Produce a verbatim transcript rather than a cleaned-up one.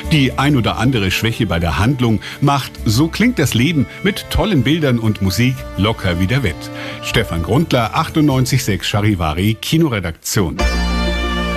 Die ein oder andere Schwäche bei der Handlung macht So klingt das Leben mit tollen Bildern und Musik locker wieder wett. Stefan Grundler, achtundneunzig Komma sechs Charivari Kinoredaktion.